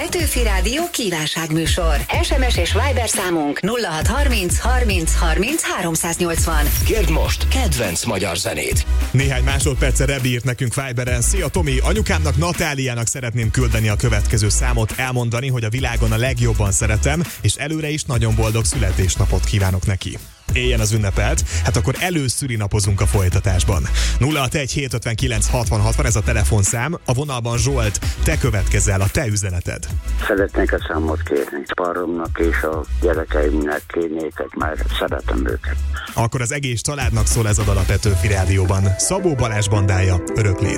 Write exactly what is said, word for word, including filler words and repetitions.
Petőfi Rádió kívánságműsor. es em es és Viber számunk nulla hat harminc harminc harminc háromszáznyolcvan. Kérd most kedvenc magyar zenét. Néhány másodperce Rebi írt nekünk Viberen. Szia Tomi, anyukámnak Natáliának szeretném küldeni a következő számot, elmondani, hogy a világon a legjobban szeretem, és előre is nagyon boldog születésnapot kívánok neki. Éljen az ünnepelt, hát akkor előszülinapozunk a folytatásban. nulla hatvanegy hétszázötvenkilenc hatvan hatvan, ez a telefonszám, a vonalban Zsolt, te következel, a te üzeneted. Szeretnék a számot kérni. Páromnak és a gyerekeimnek kérnétek, mert szeretem őket. Akkor az egész családnak szól ez a dal a Petőfi Rádióban. Szabó Balázs bandája, Öröklét.